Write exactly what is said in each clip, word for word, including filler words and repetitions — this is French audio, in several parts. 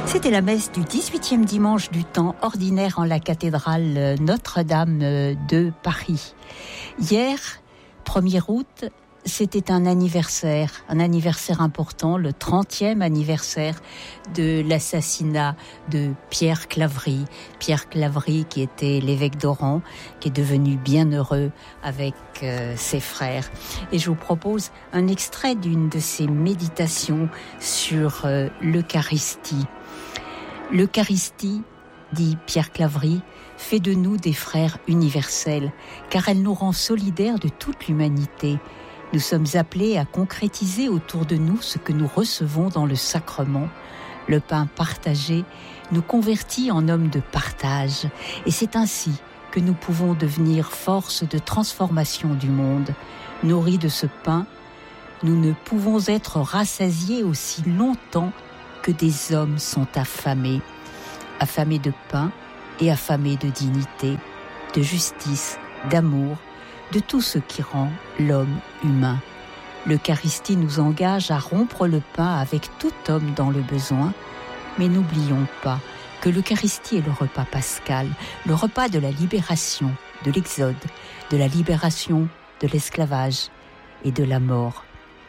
C'était la messe du dix-huitième dimanche du temps ordinaire en la cathédrale Notre-Dame de Paris. Hier, premier août, c'était un anniversaire, un anniversaire important, le trentième anniversaire de l'assassinat de Pierre Claverie. Pierre Claverie qui était l'évêque d'Oran, qui est devenu bienheureux avec euh, ses frères. Et je vous propose un extrait d'une de ses méditations sur euh, l'Eucharistie. L'Eucharistie, dit Pierre Claverie, fait de nous des frères universels, car elle nous rend solidaires de toute l'humanité. Nous sommes appelés à concrétiser autour de nous ce que nous recevons dans le sacrement. Le pain partagé nous convertit en hommes de partage, et c'est ainsi que nous pouvons devenir force de transformation du monde. Nourris de ce pain, nous ne pouvons être rassasiés aussi longtemps que des hommes sont affamés, affamés de pain et affamés de dignité, de justice, d'amour, de tout ce qui rend l'homme humain. L'Eucharistie nous engage à rompre le pain avec tout homme dans le besoin, mais n'oublions pas que l'Eucharistie est le repas pascal, le repas de la libération, de l'exode, de la libération de l'esclavage et de la mort.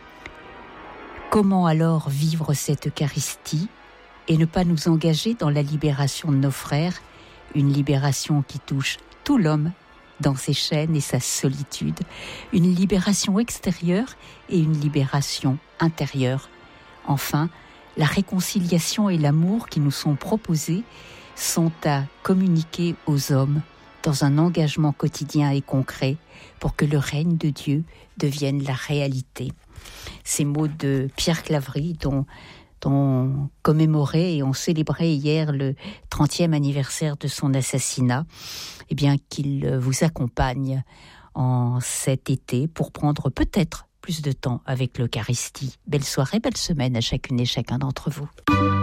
Comment alors vivre cette Eucharistie et ne pas nous engager dans la libération de nos frères, une libération qui touche tout l'homme dans ses chaînes et sa solitude, une libération extérieure et une libération intérieure. Enfin, la réconciliation et l'amour qui nous sont proposés sont à communiquer aux hommes dans un engagement quotidien et concret pour que le règne de Dieu devienne la réalité. Ces mots de Pierre Claverie dont on commémorait et on célébrait hier le trentième anniversaire de son assassinat, eh bien qu'il vous accompagne en cet été pour prendre peut-être plus de temps avec l'Eucharistie. Belle soirée, belle semaine à chacune et chacun d'entre vous.